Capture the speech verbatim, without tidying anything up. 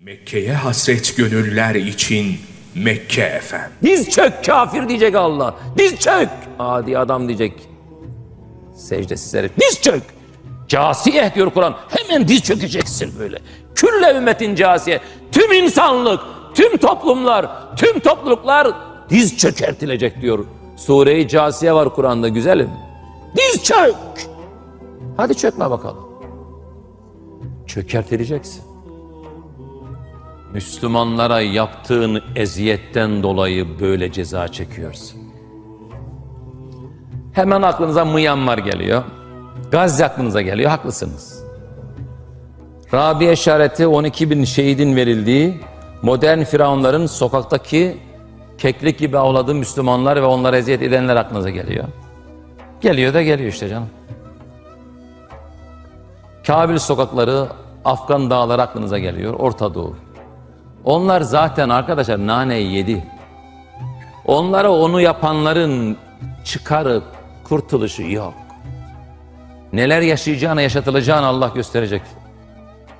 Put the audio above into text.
Mekke'ye hasret gönüller için Mekke efendim. Diz çök kafir diyecek Allah. Diz çök. Adi adam diyecek. Secdesiz herif. Diz çök. Casiyeh diyor Kur'an. Hemen diz çökeceksin böyle. Külle ümmetin casiyeh. Tüm insanlık, tüm toplumlar, tüm topluluklar diz çökertilecek diyor. Sure-i Casiye var Kur'an'da güzelim. Diz çök. Hadi çökme bakalım. Çökertileceksin. Müslümanlara yaptığın eziyetten dolayı böyle ceza çekiyorsun. Hemen aklınıza Myanmar geliyor. Gazze aklınıza geliyor, haklısınız. Rabia işareti on iki bin şehidin verildiği, modern firavunların sokaktaki keklik gibi avladığı Müslümanlar ve onlara eziyet edenler aklınıza geliyor. Geliyor da geliyor işte canım. Kabil sokakları, Afgan dağları aklınıza geliyor, Orta Doğu. Onlar zaten arkadaşlar naneyi yedi. Onlara onu yapanların çıkarı, kurtuluşu yok. Neler yaşayacağını, yaşatılacağını Allah gösterecek.